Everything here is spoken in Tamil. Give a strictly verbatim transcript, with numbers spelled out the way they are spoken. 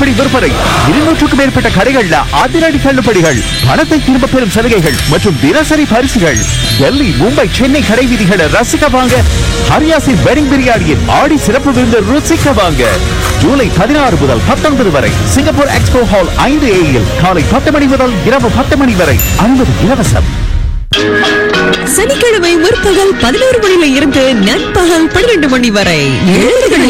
அதிரடி விற்பனை. இருநூற்றுக்கும் மேற்பட்ட கடைகள்ல அதிரடி தள்ளுபடிகள், பணத்தை திரும்ப பெறும் சலுகைகள் மற்றும் தினசரி பரிசுகள். டெல்லி, மும்பை, சென்னை கடை வீதிகளை ரசிக்க வாங்க. ஹரியாசின் வெட்டிங் பிரியாணியின் ஆடி சிறப்பு விருந்து ருசிக்க வாங்க. ஜூலை பதினாறு முதல் பத்தொன்பது வரை சிங்கப்பூர் எக்ஸ்போ ஹால் ஐந்து ஏயில் காலை பத்து மணி முதல் இரவு பத்து மணி வரை அனுமதி இலவசம். சனிக்கிழமை முற்பகல் பதினோரு மணியில இருந்து நண்பகல் பன்னிரண்டு மணி வரை எழுதுகளை